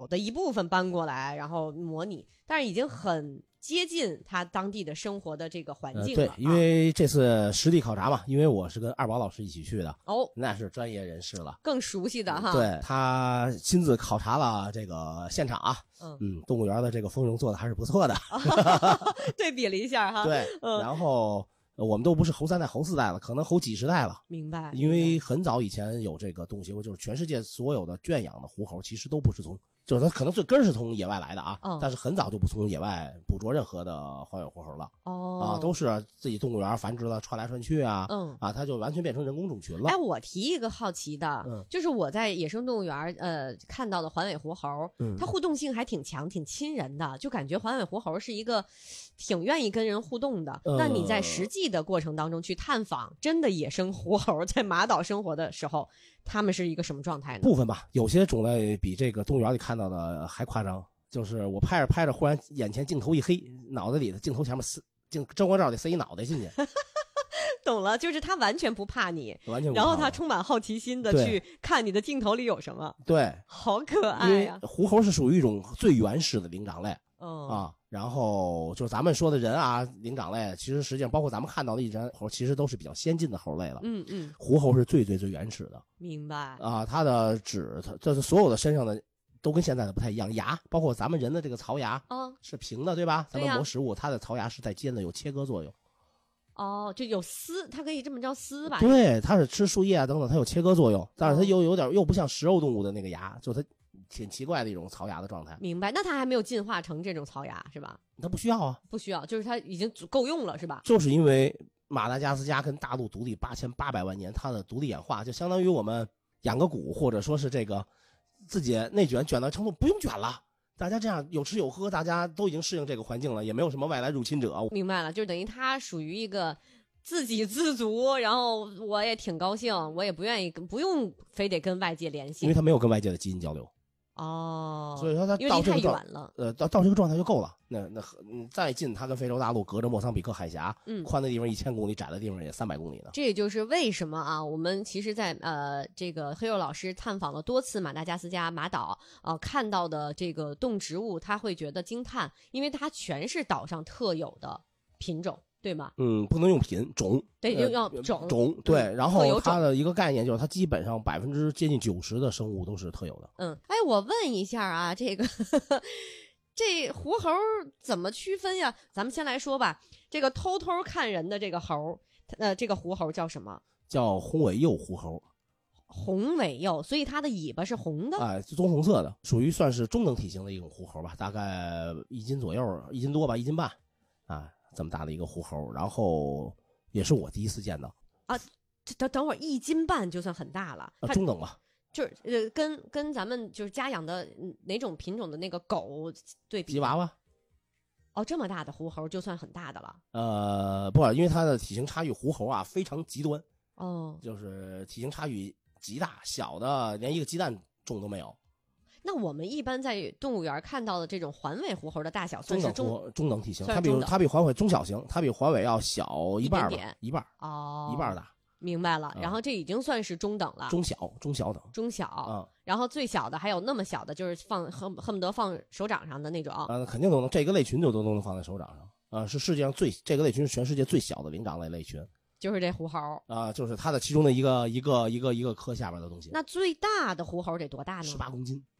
的一部分搬过来，然后模拟，但是已经很接近他当地的生活的这个环境了。 对，因为这次实地考察嘛，因为我是跟二宝老师一起去的，那是专业人士了， 更熟悉的哈。 对，他亲自考察了这个现场啊，动物园的这个丰容做的还是不错的， 对比了一下哈。 对，然后我们都不是猴3代、猴4代了，可能猴几十代了。 明白。 因为很早以前有这个动物协会，就是全世界所有的圈养的狐猴，其实都不是就是它可能最根是从野外来的啊，但是很早就不从野外捕捉任何的环尾狐猴了。都是自己动物园繁殖了，传来传去啊。它就完全变成人工种群了。 我提一个好奇的，就是我在野生动物园看到的环尾狐猴，它互动性还挺强，挺亲人的，就感觉环尾狐猴是一个挺愿意跟人互动的。那你在实际的过程当中去探访真的野生狐猴在马岛生活的时候，他们是一个什么状态呢？ 部分吧，有些种类比这个动物园里看到的还夸张。就是我拍着，忽然眼前镜头一黑，脑袋里的镜头前面灯光罩里塞一脑袋进去。 懂了，就是他完全不怕你， 完全不怕， 然后他充满好奇心的去看你的镜头里有什么。 对， 好可爱呀！ 狐猴是属于一种最原始的灵长类。然后就是咱们说的人啊，灵长类，其实实际上包括咱们看到的一只猴，其实都是比较先进的猴类了。狐猴是最原始的。 明白啊，它的这是所有的身上的都跟现在的不太一样，牙包括咱们人的这个槽牙是平的，对吧？咱们磨食物，它的槽牙是在尖的，有切割作用。 就有丝，它可以这么着丝吧？ 对，它是吃树叶啊等等，它有切割作用，但是它有点又不像食肉动物的那个牙，就它挺奇怪的一种槽牙的状态。 明白，那它还没有进化成这种槽牙是吧？ 它不需要啊， 不需要，就是它已经够用了是吧？ 就是因为马达加斯加跟大陆独立8800万年，它的独立演化就相当于我们养个蛊，或者说是这个自己内卷到程度不用卷了。大家这样有吃有喝，大家都已经适应这个环境了，也没有什么外来入侵者。 明白了，就等于它属于一个自给自足，然后我也挺高兴，我也不愿意不用非得跟外界联系， 因为它没有跟外界的基因交流。所以说它因为离太远了， 到这个状态就够了。那再近，它跟非洲大陆隔着莫桑比克海峡，宽的地方1000公里，窄的地方也300公里呢。 这也就是为什么啊，我们其实在这个黑肉老师探访了多次马达加斯加马岛看到的这个动植物，他会觉得惊叹，因为它全是岛上特有的品种。对吗？ 不能用品种， 对，要种。 对，然后它的一个概念就是，它基本上接近90%的生物都是特有的。 我问一下啊，这个这狐猴怎么区分呀？咱们先来说吧，这个偷偷看人的这个猴，这个狐猴叫什么？ 叫红尾鼬狐猴。 红尾鼬，所以它的尾巴是红的， 棕红色的，属于算是中等体型的一种狐猴吧，大概1斤左右，1斤多吧，1斤半啊。这么大的一个狐猴，然后也是我第一次见到啊。等会儿1斤半就算很大了， 中等吧， 就是跟咱们就是家养的哪种品种的那个狗对比， 吉娃娃。 这么大的狐猴就算很大的了。 不，因为它的体型差异，狐猴啊非常极端就是体型差异极大，小的连一个鸡蛋重都没有。 那我们一般在动物园看到的这种环尾狐猴的大小算是中等体型，它比环尾中小型，它比环尾要小一半吧，一半大。 明白了，然后这已经算是中等了， 中小等， 然后最小的还有那么小的，就是恨不得放手掌上的那种肯定都能，这个类群都能放在手掌上是世界上这个类群是全世界最小的灵长类群。 就是这狐猴就是它的其中的一个科下边的东西。 那最大的狐猴得多大呢 ？18公斤。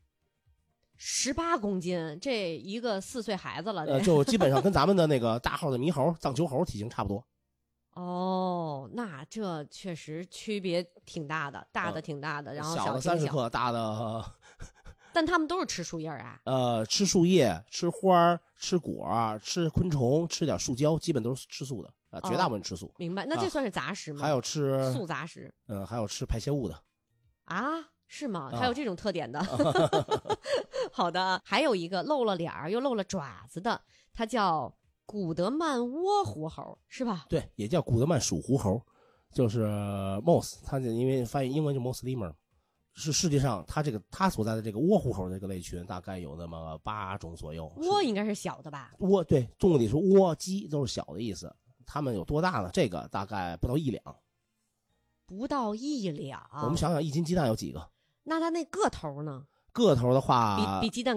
18公斤，这一个4岁孩子了。 就基本上跟咱们的那个大号的猕猴、藏球猴体型差不多。 那这确实区别挺大的，大的挺大的，然后小的30克，大的。 但他们都是吃树叶啊。 吃树叶、吃花、吃果、吃昆虫、吃点树胶，基本都是吃素的绝大部分吃素。 明白，那这算是杂食吗？ 还有吃素杂食。 还有吃排泄物的。 是吗？还有这种特点的。好的，还有一个露了脸又露了爪子的，它叫古德曼窝狐猴，是吧？ 对，也叫古德曼属狐猴，就是 mouse， 它因为翻译英文就 mouse lemur， 是世界上它所在的这个窝狐猴这个类群，大概有那么8种左右。 窝应该是小的吧？ 窝，对，中文里说窝鸡都是小的意思。它们有多大呢？这个大概不到1两。 不到1两。 我们想想，1斤鸡蛋有几个？ 那它那个头呢？ 个头的话， 比鸡蛋